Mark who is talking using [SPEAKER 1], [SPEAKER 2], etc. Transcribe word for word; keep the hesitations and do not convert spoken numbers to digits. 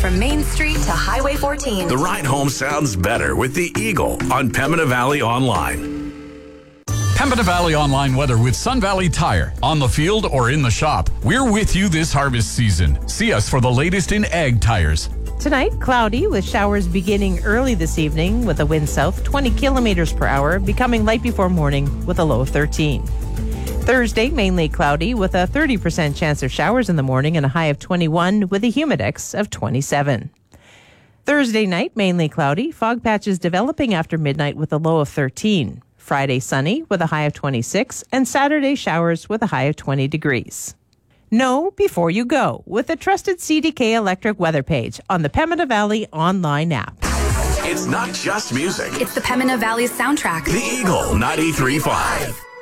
[SPEAKER 1] from Main Street to Highway fourteen.
[SPEAKER 2] The ride home sounds better with the Eagle on Pembina Valley Online.
[SPEAKER 3] Pembina Valley Online weather with Sun Valley Tire. On the field or in the shop, we're with you this harvest season. See us for the latest in ag tires.
[SPEAKER 4] Tonight, cloudy with showers beginning early this evening with a wind south twenty kilometers per hour, becoming light before morning with a low of thirteen. Thursday, mainly cloudy with a thirty percent chance of showers in the morning and a high of twenty-one with a humidex of twenty-seven. Thursday night, mainly cloudy, fog patches developing after midnight with a low of thirteen. Friday, sunny with a high of twenty-six, and Saturday, showers with a high of twenty degrees. Know before you go with the trusted C D K Electric weather page on the Pembina Valley online app.
[SPEAKER 2] It's not just music.
[SPEAKER 1] It's the Pembina Valley soundtrack.
[SPEAKER 2] The Eagle ninety-three point five.